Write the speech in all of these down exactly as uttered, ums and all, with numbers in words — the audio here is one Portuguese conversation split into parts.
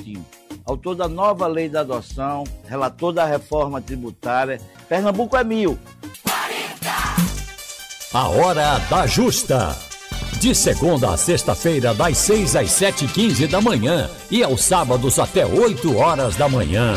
Coutinho, autor da nova lei da adoção, relator da reforma tributária. Pernambuco é mil. A Hora da Justa. De segunda a sexta-feira, das seis às sete e quinze da manhã e aos sábados até oito horas da manhã.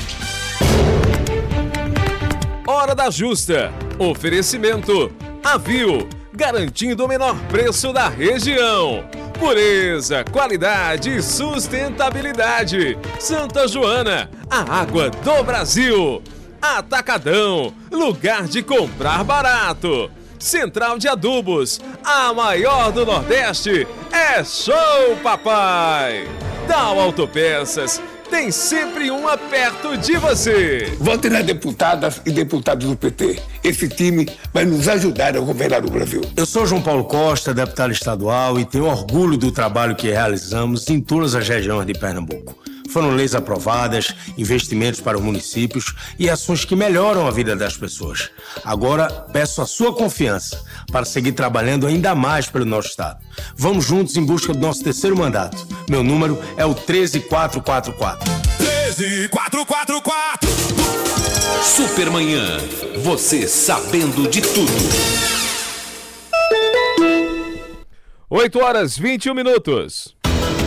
Hora da Justa. Oferecimento Avil, garantindo o menor preço da região. Pureza, qualidade e sustentabilidade. Santa Joana, a água do Brasil. Atacadão, lugar de comprar barato. Central de Adubos, a maior do Nordeste. É show, papai! Dal Autopeças, tem sempre uma perto de você. Vote nas deputadas e deputados do P T. Esse time vai nos ajudar a governar o Brasil. Eu sou João Paulo Costa, deputado estadual, e tenho orgulho do trabalho que realizamos em todas as regiões de Pernambuco. Foram leis aprovadas, investimentos para os municípios e ações que melhoram a vida das pessoas. Agora, peço a sua confiança para seguir trabalhando ainda mais pelo nosso estado. Vamos juntos em busca do nosso terceiro mandato. Meu número é o treze mil quatrocentos e quarenta e quatro. treze mil quatrocentos e quarenta e quatro. Supermanhã. Você sabendo de tudo. oito horas e vinte e um minutos.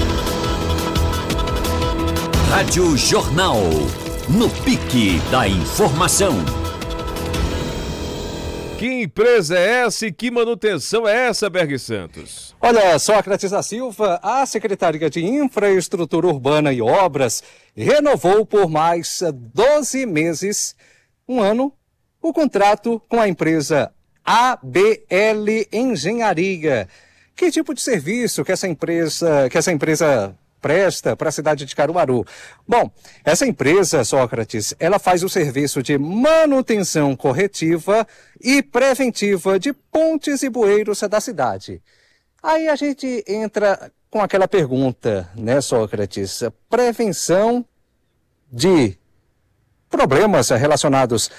Rádio Jornal, no pique da informação. Que empresa é essa e que manutenção é essa, Berg Santos? Olha, Sócrates da Silva, a Secretaria de Infraestrutura Urbana e Obras renovou por mais doze meses, um ano, o contrato com a empresa A B L Engenharia. Que tipo de serviço que essa empresa, que essa empresa presta para a cidade de Caruaru? Bom, essa empresa, Sócrates, ela faz o serviço de manutenção corretiva e preventiva de pontes e bueiros da cidade. Aí a gente entra com aquela pergunta, né, Sócrates? Prevenção de problemas relacionados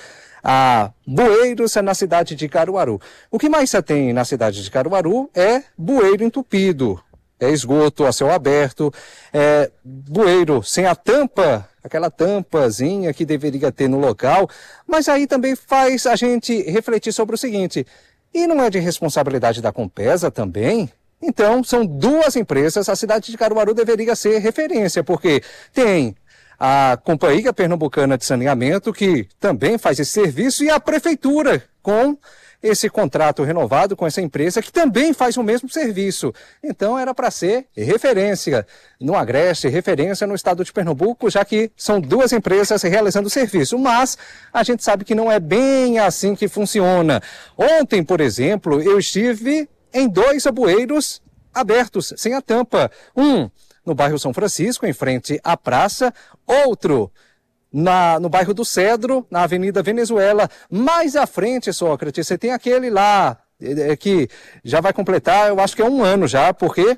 a bueiros na cidade de Caruaru. O que mais se tem na cidade de Caruaru é bueiro entupido. É esgoto a céu aberto, é bueiro sem a tampa, aquela tampazinha que deveria ter no local, mas aí também faz a gente refletir sobre o seguinte, e não é de responsabilidade da Compesa também? Então, são duas empresas, a cidade de Caruaru deveria ser referência, porque tem a Companhia Pernambucana de Saneamento, que também faz esse serviço, e a Prefeitura, com esse contrato renovado com essa empresa que também faz o mesmo serviço. Então era para ser referência no Agreste, referência no estado de Pernambuco, já que são duas empresas realizando o serviço. Mas a gente sabe que não é bem assim que funciona. Ontem, por exemplo, eu estive em dois bueiros abertos, sem a tampa. Um no bairro São Francisco, em frente à praça, outro Na, no bairro do Cedro, na Avenida Venezuela. Mais à frente, Sócrates, você tem aquele lá, é, que já vai completar, eu acho que é um ano já, porque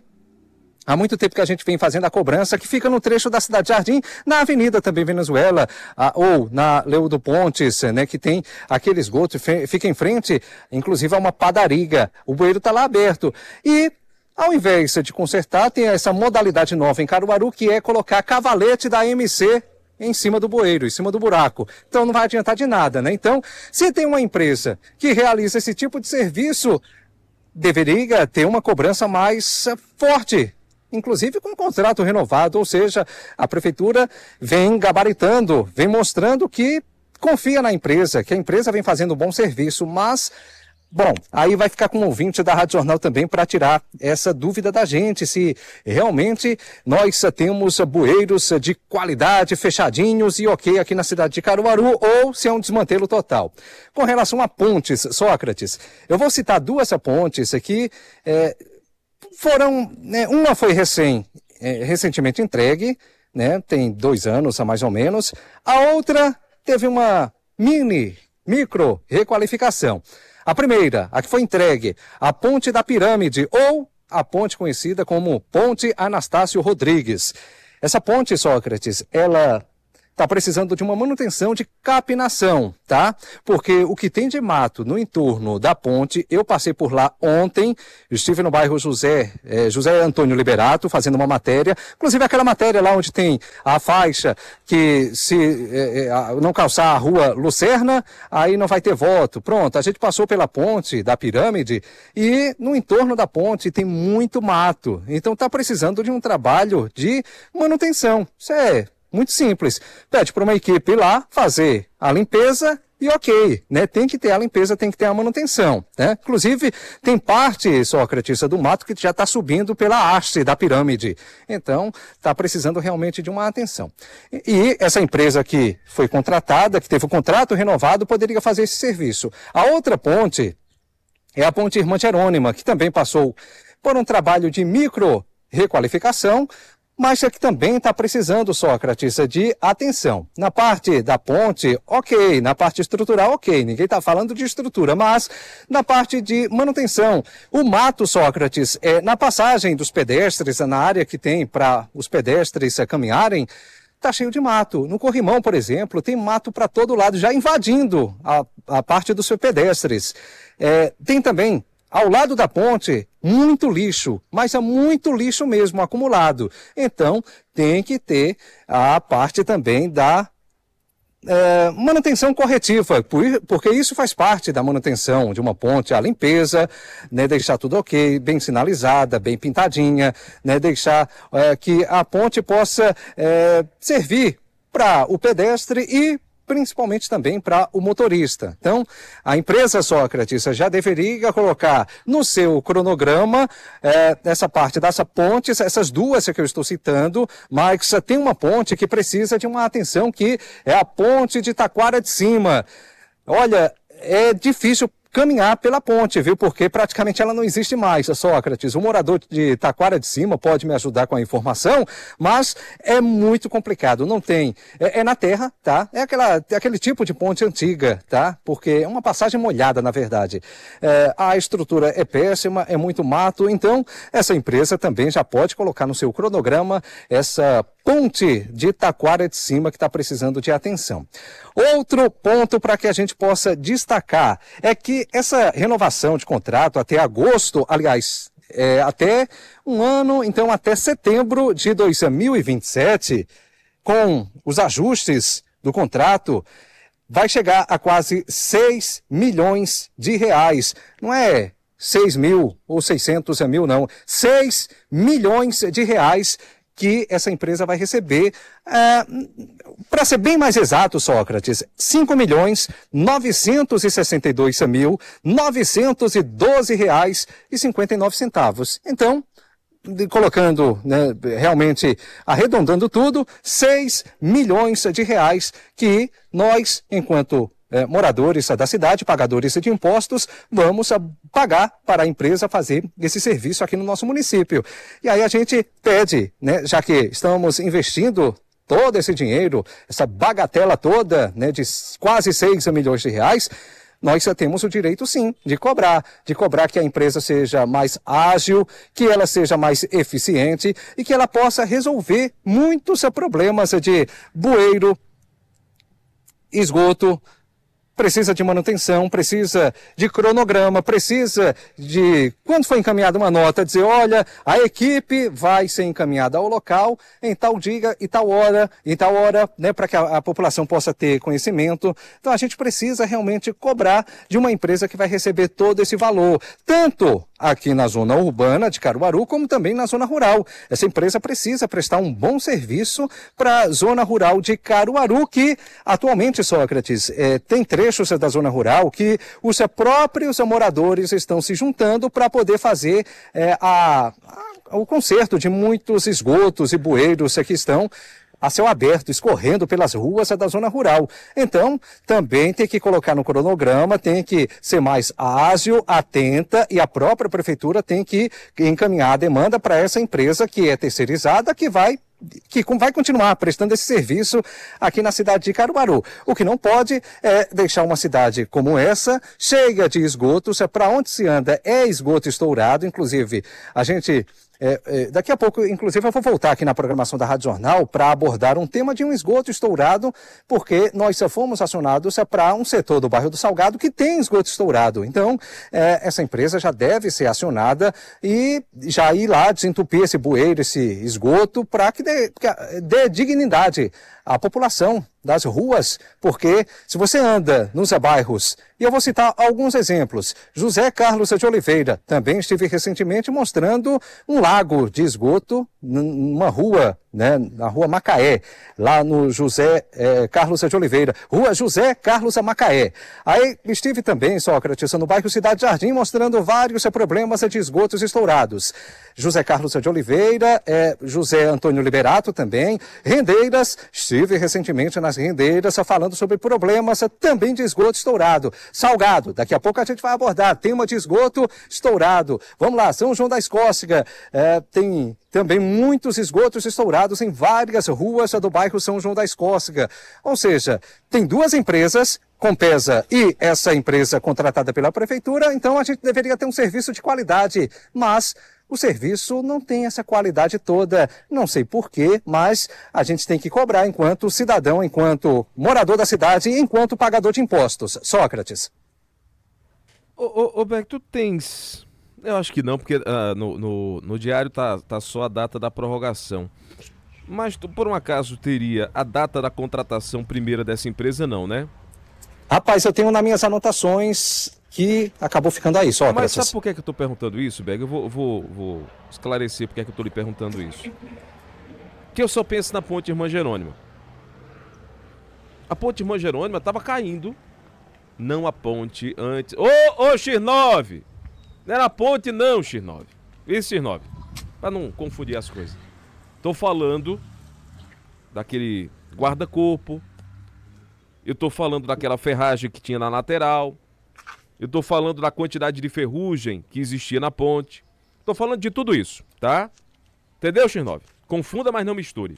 há muito tempo que a gente vem fazendo a cobrança, que fica no trecho da Cidade Jardim, na Avenida também Venezuela, a, ou na Leudo Pontes, né, que tem aquele esgoto, fica em frente, inclusive a uma padaria. O bueiro está lá aberto. E ao invés de consertar, tem essa modalidade nova em Caruaru, que é colocar cavalete da M C em cima do bueiro, em cima do buraco. Então não vai adiantar de nada, né? Então, se tem uma empresa que realiza esse tipo de serviço, deveria ter uma cobrança mais forte, inclusive com um contrato renovado, ou seja, a prefeitura vem gabaritando, vem mostrando que confia na empresa, que a empresa vem fazendo um bom serviço, mas bom, aí vai ficar com o ouvinte da Rádio Jornal também para tirar essa dúvida da gente, se realmente nós temos bueiros de qualidade, fechadinhos e ok aqui na cidade de Caruaru, ou se é um desmantelo total. Com relação a pontes, Sócrates, eu vou citar duas pontes aqui, é, foram, né, uma foi recém, é, recentemente entregue, né, tem dois anos mais ou menos, a outra teve uma mini, micro requalificação. A primeira, a que foi entregue, a Ponte da Pirâmide, ou a ponte conhecida como Ponte Anastácio Rodrigues. Essa ponte, Sócrates, ela está precisando de uma manutenção de capinação, tá? Porque o que tem de mato no entorno da ponte, eu passei por lá ontem, estive no bairro José, eh, José Antônio Liberato, fazendo uma matéria, inclusive aquela matéria lá onde tem a faixa que se eh, eh, não calçar a rua Lucerna, aí não vai ter voto. Pronto, a gente passou pela ponte da Pirâmide e no entorno da ponte tem muito mato, então está precisando de um trabalho de manutenção. Isso é muito simples. Pede para uma equipe ir lá fazer a limpeza e ok, né? Tem que ter a limpeza, tem que ter a manutenção, né? Inclusive, tem parte, Sócrates, do mato que já está subindo pela haste da pirâmide. Então, está precisando realmente de uma atenção. E, e essa empresa que foi contratada, que teve o contrato renovado, poderia fazer esse serviço. A outra ponte é a ponte Irmã Jerônima, que também passou por um trabalho de micro requalificação, mas é que também está precisando, Sócrates, de atenção. Na parte da ponte, ok. Na parte estrutural, ok. Ninguém está falando de estrutura, mas na parte de manutenção. O mato, Sócrates, é, na passagem dos pedestres, na área que tem para os pedestres é, caminharem, está cheio de mato. No corrimão, por exemplo, tem mato para todo lado, já invadindo a, a parte dos pedestres. É, tem também, ao lado da ponte, muito lixo, mas é muito lixo mesmo acumulado. Então, tem que ter a parte também da é, manutenção corretiva, porque isso faz parte da manutenção de uma ponte, a limpeza, né, deixar tudo ok, bem sinalizada, bem pintadinha, né, deixar é, que a ponte possa é, servir para o pedestre e principalmente também para o motorista. Então, a empresa Sócrates já deveria colocar no seu cronograma eh, essa parte dessa ponte, essas duas que eu estou citando, mas tem uma ponte que precisa de uma atenção, que é a ponte de Taquara de Cima. Olha, é difícil caminhar pela ponte, viu? Porque praticamente ela não existe mais, Sócrates. O morador de Taquara de Cima pode me ajudar com a informação, mas é muito complicado. Não tem. É, é na terra, tá? É, aquela, é aquele tipo de ponte antiga, tá? Porque é uma passagem molhada, na verdade. É, a estrutura é péssima, é muito mato. Então, essa empresa também já pode colocar no seu cronograma essa ponte de Taquara de Cima que está precisando de atenção. Outro ponto para que a gente possa destacar é que essa renovação de contrato até agosto, aliás, é, até um ano, então até setembro de dois mil e vinte e sete, com os ajustes do contrato, vai chegar a quase seis milhões de reais. Não é seis mil ou seiscentos mil, não. seis milhões de reais que essa empresa vai receber, uh, para ser bem mais exato, Sócrates, cinco milhões novecentos e sessenta e dois mil novecentos e doze reais e cinquenta e nove centavos. Então, colocando, né, realmente arredondando tudo, seis milhões de reais que nós, enquanto É, moradores da cidade, pagadores de impostos, vamos a, pagar para a empresa fazer esse serviço aqui no nosso município. E aí a gente pede, né, já que estamos investindo todo esse dinheiro, essa bagatela toda, né, de quase seis milhões de reais, nós já temos o direito, sim, de cobrar, de cobrar que a empresa seja mais ágil, que ela seja mais eficiente e que ela possa resolver muitos problemas de bueiro, esgoto. Precisa de manutenção, precisa de cronograma, precisa de, quando for encaminhada uma nota, dizer, olha, a equipe vai ser encaminhada ao local em tal dia e tal hora, em tal hora, né, para que a, a população possa ter conhecimento. Então a gente precisa realmente cobrar de uma empresa que vai receber todo esse valor, tanto aqui na zona urbana de Caruaru, como também na zona rural. Essa empresa precisa prestar um bom serviço para a zona rural de Caruaru, que atualmente, Sócrates, é, tem trechos da zona rural que os próprios moradores estão se juntando para poder fazer é, a, a, o conserto de muitos esgotos e bueiros que estão a céu aberto, escorrendo pelas ruas da zona rural. Então, também tem que colocar no cronograma, tem que ser mais ágil, atenta, e a própria prefeitura tem que encaminhar a demanda para essa empresa que é terceirizada, que vai que vai continuar prestando esse serviço aqui na cidade de Caruaru. O que não pode é deixar uma cidade como essa, cheia de esgotos, para onde se anda é esgoto estourado. Inclusive, a gente É, é, daqui a pouco, inclusive, eu vou voltar aqui na programação da Rádio Jornal para abordar um tema de um esgoto estourado, porque nós só fomos acionados para um setor do bairro do Salgado que tem esgoto estourado. Então, é, essa empresa já deve ser acionada e já ir lá desentupir esse bueiro, esse esgoto, para que dê, que dê dignidade à população das ruas, porque se você anda nos bairros, e eu vou citar alguns exemplos, José Carlos de Oliveira, também estive recentemente mostrando um lago de esgoto numa rua, né, na rua Macaé, lá no José eh, Carlos de Oliveira, rua José Carlos a Macaé. Aí estive também, Sócrates, no bairro Cidade Jardim, mostrando vários problemas de esgotos estourados. José Carlos de Oliveira, eh, José Antônio Liberato também, Rendeiras, estive recentemente nas Rendeiras falando sobre problemas também de esgoto estourado. Salgado, daqui a pouco a gente vai abordar tema de esgoto estourado. Vamos lá, São João da Escócia, eh, tem também muitos esgotos estourados em várias ruas do bairro São João da Escócia. Ou seja, tem duas empresas, Compesa e essa empresa contratada pela prefeitura, então a gente deveria ter um serviço de qualidade, mas o serviço não tem essa qualidade toda, não sei porquê, mas a gente tem que cobrar enquanto cidadão, enquanto morador da cidade e enquanto pagador de impostos. Sócrates. Ô, ô, ô Beck, tu tens... Eu acho que não, porque uh, no, no, no diário tá, tá só a data da prorrogação. Mas tu, por um acaso, teria a data da contratação primeira dessa empresa, não, né? Rapaz, eu tenho nas minhas anotações que acabou ficando aí, Sócrates. Mas sabe por que, é que eu tô perguntando isso, Beg? Eu vou, vou, vou esclarecer por que, é que eu tô lhe perguntando isso. Que eu só penso na Ponte Irmã Jerônima. A Ponte Irmã Jerônima tava caindo, não a ponte antes... Ô, ô, X nove! Não era a ponte não, X nove. Isso, X nove. Pra não confundir as coisas. Tô falando daquele guarda-corpo. Eu tô falando daquela ferragem que tinha na lateral. Eu tô falando da quantidade de ferrugem que existia na ponte. Tô falando de tudo isso, tá? Entendeu, X nove? Confunda, mas não misture.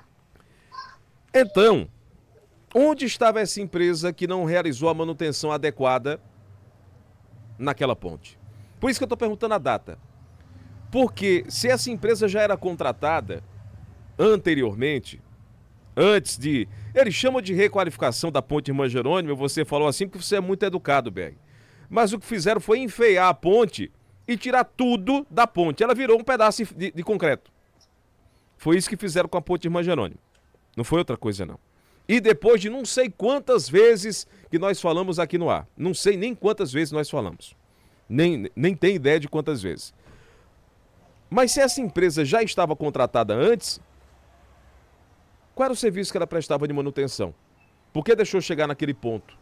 Então, onde estava essa empresa que não realizou a manutenção adequada naquela ponte? Por isso que eu tô perguntando a data. Porque se essa empresa já era contratada anteriormente, antes de... Eles chamam de requalificação da Ponte Irmã Jerônima, você falou assim porque você é muito educado, Berg. Mas o que fizeram foi enfeiar a ponte e tirar tudo da ponte. Ela virou um pedaço de, de concreto. Foi isso que fizeram com a Ponte Irmã Jerônima. Não foi outra coisa, não. E depois de não sei quantas vezes que nós falamos aqui no ar. Não sei nem quantas vezes nós falamos. Nem, nem tem ideia de quantas vezes. Mas se essa empresa já estava contratada antes... Qual era o serviço que ela prestava de manutenção? Por que deixou chegar naquele ponto?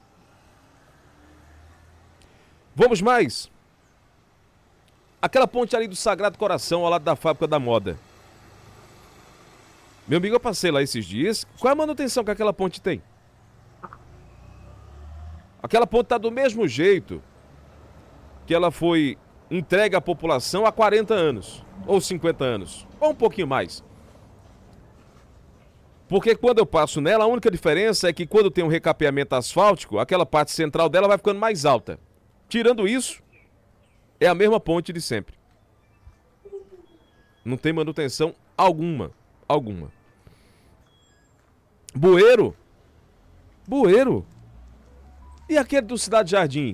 Vamos mais. Aquela ponte ali do Sagrado Coração, ao lado da Fábrica da Moda. Meu amigo, eu passei lá esses dias. Qual é a manutenção que aquela ponte tem? Aquela ponte está do mesmo jeito que ela foi entregue à população há quarenta anos, ou cinquenta anos, ou um pouquinho mais. Porque quando eu passo nela, a única diferença é que quando tem um recapeamento asfáltico, aquela parte central dela vai ficando mais alta. Tirando isso, é a mesma ponte de sempre. Não tem manutenção alguma, alguma. Bueiro? Bueiro? E aquele do Cidade Jardim?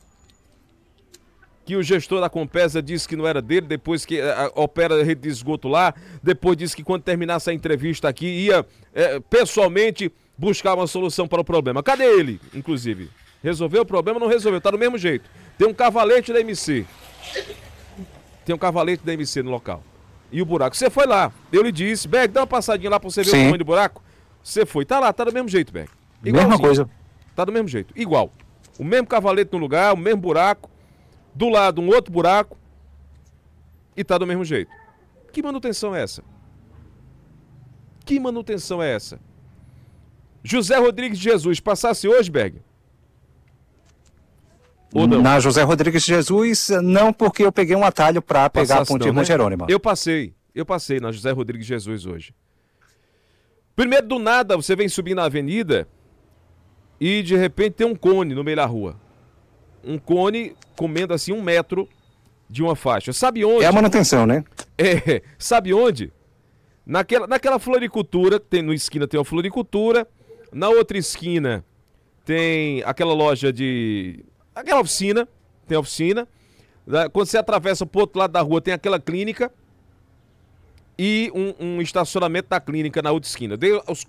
Que o gestor da Compesa disse que não era dele, depois que a, opera a rede de esgoto lá, depois disse que quando terminasse a entrevista aqui, ia é, pessoalmente buscar uma solução para o problema. Cadê ele, inclusive? Resolveu o problema? Não resolveu, tá do mesmo jeito. Tem um cavalete da M C. Tem um cavalete da M C no local. E o buraco? Você foi lá, eu lhe disse, Beck, dá uma passadinha lá para você ver Sim. o tamanho do buraco. Você foi, tá lá, tá do mesmo jeito, Beck. Mesma coisa. Tá do mesmo jeito, igual. O mesmo cavalete no lugar, o mesmo buraco. Do lado um outro buraco e tá do mesmo jeito. Que manutenção é essa? Que manutenção é essa? José Rodrigues de Jesus, passasse hoje, Berg? Ou não? Na José Rodrigues de Jesus, não, porque eu peguei um atalho para pegar passasse a Ponte Irmã Jerônima. Eu passei, eu passei na José Rodrigues de Jesus hoje. Primeiro, do nada, você vem subir na avenida e de repente tem um cone no meio da rua. Um cone comendo assim um metro de uma faixa. Sabe onde? É a manutenção, né? É, sabe onde? Naquela, naquela floricultura, tem, no esquina tem uma floricultura, na outra esquina tem aquela loja de... aquela oficina, tem oficina. Quando você atravessa pro outro lado da rua, tem aquela clínica e um, um estacionamento da clínica na outra esquina. Dei os